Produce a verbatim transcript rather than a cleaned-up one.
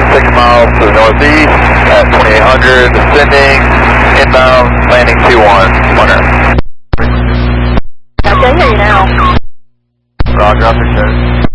six miles to the northeast at twenty-eight hundred, descending, inbound, landing two one, winner. I can hear you now. Roger, I'll fix that.